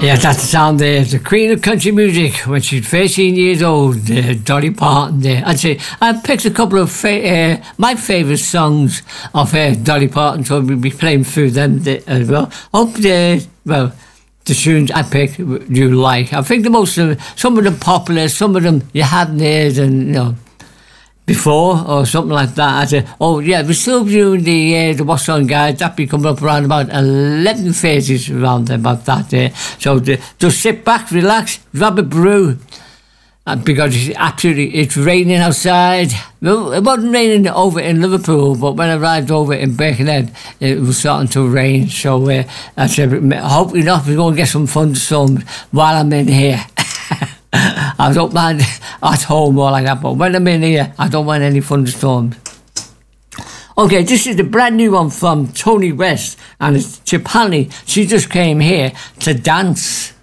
Yeah, that's the sound there. The queen of country music when she's 13 years old, Dolly Parton there. I'd say I picked a couple of my favourite songs of Dolly Parton, so we'll be playing through them as well. Hope the tunes I picked you like. I think some of them popular, some of them you hadn't heard and before or something like that. I said, oh yeah, we're still doing the What's On Guide. That'll be coming up around about 11:30 around about that there. So just sit back, relax, grab a brew. Because it's raining outside. Well, it wasn't raining over in Liverpool, but when I arrived over in Birkenhead, it was starting to rain. So I said, hopefully not, we're going to get some thunderstorms while I'm in here. I don't mind at home or like that, but when I'm in here, I don't want any thunderstorms. Okay, this is the brand new one from Tony West, and it's Chipani. She just came here to dance.